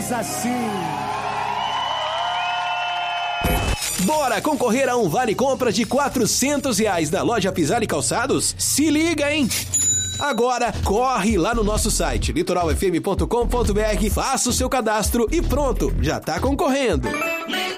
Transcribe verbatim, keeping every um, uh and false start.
diz assim. Bora concorrer a um vale-compra de quatrocentos reais na loja Pisani Calçados? Se liga, hein? Agora, corre lá no nosso site, litoral f m ponto com ponto b r, faça o seu cadastro e pronto, já tá concorrendo.